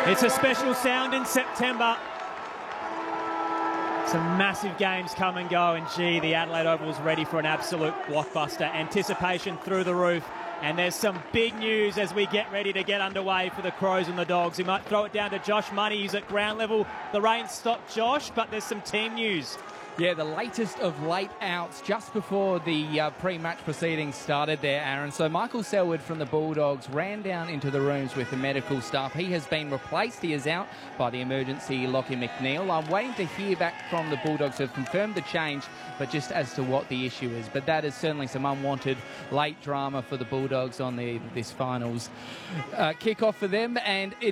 It's a special sound in September. Some massive games come and go, and gee, the Adelaide Oval's ready for an absolute blockbuster. Anticipation through the roof, and there's some big news as we get ready to get underway for the Crows and the Dogs. We might throw it down to Josh Money, who's at ground level. The rain stopped, Josh, but there's some team news. Yeah, the latest of late outs just before the pre-match proceedings started there, Aaron. So Michael Selwood from the Bulldogs ran down into the rooms with the medical staff. He has been replaced. He is out by the emergency Lockie McNeil. I'm waiting to hear back from the Bulldogs who have confirmed the change, but just as to what the issue is. But that is certainly some unwanted late drama for the Bulldogs on this finals kickoff for them. And